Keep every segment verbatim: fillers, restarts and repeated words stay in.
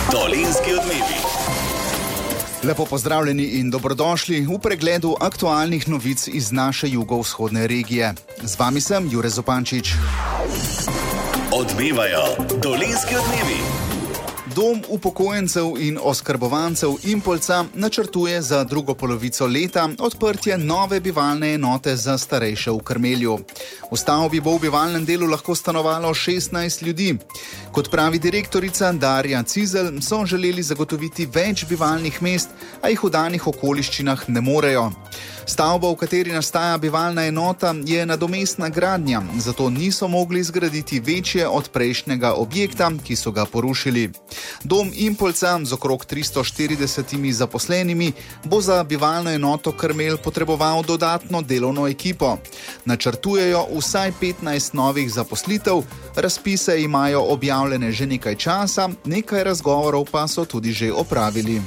Dolenjski odmevi. Lepo pozdravljeni in dobrodošli v pregledu aktualnih novic iz naše jugovzhodne regije. Z vami sem Jure Zupančič. Odmevajo Dolenjski odmevi. Dom upokojencev in oskrbovancev Impolca načrtuje za drugo polovico leta odprtje nove bivalne enote za starejše v Krmelju. V stavbi bo v bivalnem delu lahko stanovalo šestnajst ljudi. Kot pravi direktorica Darja Cizelj, so želeli zagotoviti več bivalnih mest, a jih v danih okoliščinah ne morejo. Stavba, v kateri nastaja bivalna enota, je nadomestna gradnja, zato niso mogli zgraditi večje od prejšnjega objekta, ki so ga porušili. Dom Impolca z okrog tristo štiridesetimi zaposlenimi bo za bivalno enoto Krmelj potreboval dodatno delovno ekipo. Načrtujejo vsaj petnajst novih zaposlitev, razpise imajo objavljene že nekaj časa, nekaj razgovorov pa so tudi že opravili.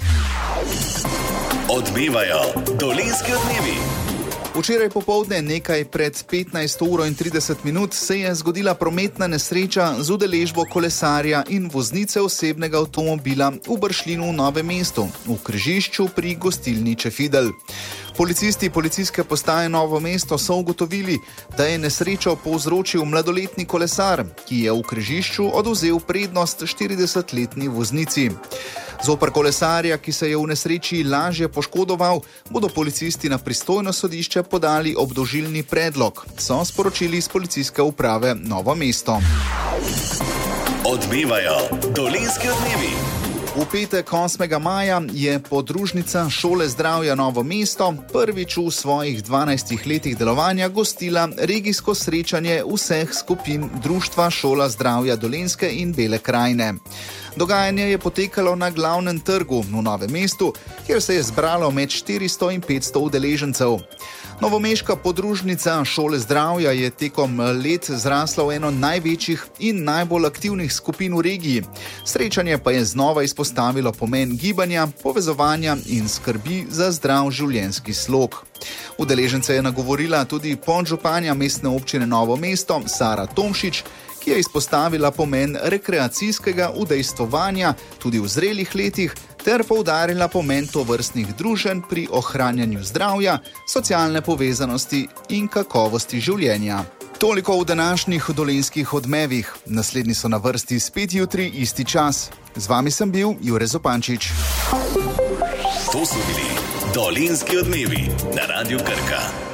Odmevajo Dolenjski odmevi. Včeraj popoldne, nekaj pred petnajsto uro in trideset minut, se je zgodila prometna nesreča z udeležbo kolesarja in voznice osebnega avtomobila v Bršljinu v Novem mestu, v križišču pri gostilni Čefidel. Policisti policijske postaje Novo mesto so ugotovili, da je nesrečo povzročil mladoletni kolesar, ki je v križišču odvzel prednost štiridesetletni voznici. Zoper kolesarja, ki se je v nesreči lažje poškodoval, bodo policisti na pristojno sodišče podali obdolžilni predlog, so sporočili iz policijske uprave Novo mesto. Odmevajo Dolenjski odmevi. V petek osmega maja je podružnica Šole zdravja Novo mesto prvič v svojih dvanajstih letih delovanja gostila regijsko srečanje vseh skupin Društva Šola zdravja Dolenjske in Bele krajine. Dogajanje je potekalo na glavnem trgu v Novem mestu, kjer se je zbralo med štiristo in petsto udeležencev. Novomeška podružnica Šole zdravja je tekom let zrasla v eno največjih in najbolj aktivnih skupin v regiji. Srečanje pa je znova izpostavilo pomen gibanja, povezovanja in skrbi za zdrav življenjski slog. Udeležence je nagovorila tudi podžupanja mestne občine Novo mesto Sara Tomšič, ki je izpostavila pomen rekreacijskega udejstvovanja tudi v zrelih letih ter poudarila pomen tovrstnih druženj pri ohranjanju zdravja, socialne povezanosti in kakovosti življenja. Toliko v današnjih dolenjskih odmevih. Naslednji so na vrsti spet jutri isti čas. Z vami sem bil Jure Zupančič. To so bili Dolenjski odmevi na Radiu Krka.